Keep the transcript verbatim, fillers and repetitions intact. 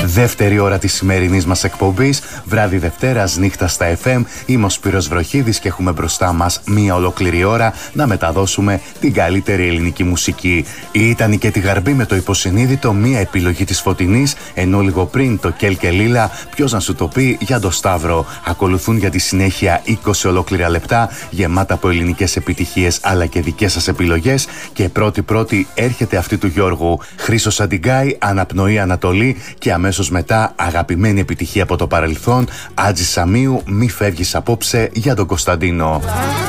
Δεύτερη ώρα της σημερινής μας εκπομπής, βράδυ Δευτέρας, νύχτα στα εφ εμ. Είμαι ο Σπύρος Βροχίδης και έχουμε μπροστά μας μία ολόκληρη ώρα να μεταδώσουμε την καλύτερη ελληνική μουσική. Ήταν η Κέτη Γαρμπή με το Υποσυνείδητο, μία επιλογή της Φωτεινής, ενώ λίγο πριν το Κέλ και Λίλα, ποιος να σου το πει, για το Σταύρο. Ακολουθούν για τη συνέχεια είκοσι ολόκληρα λεπτά γεμάτα από ελληνικές επιτυχίες αλλά και δικές σας επιλογές, και πρώτη-πρώτη έρχεται αυτή του Γιώργου. Χρήστος Αντιγκάη, Αναπνοή Ανατολή, και αμέσως μετά αγαπημένη επιτυχία από το παρελθόν, Άτζη Σαμίου, Μη φεύγεις απόψε, για τον Κωνσταντίνο.